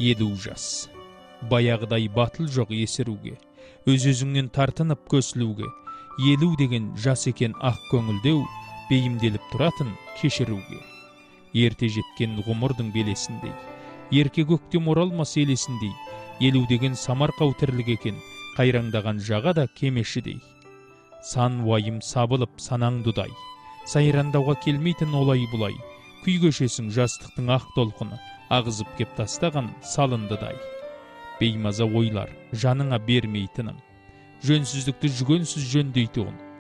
50 жас. Баяғыдай батыл жоқ есіруге, өз-өзіңнен тартынып көсілуге. 50 деген жас екен ақ көңілдеу, бейімделіп тұратын кешіруге. Ерте жеткен ғұмырдың белесіндей, ерке көктем оралмас елесіндей. 50 деген самарқау тірлік екен, қайраңдаған жаға да кемешідей. Сан уайым сабылып санаңдыдай, сайрандауға келмейтін олай бұлай. Күй көшесің жастықтың ақ толқыны, ағызып кеп тастаған салындыдай. Беймаза ойлар жаныңа бермейтінім, жөнсіздікті жүгенсіз жөндейтұғын.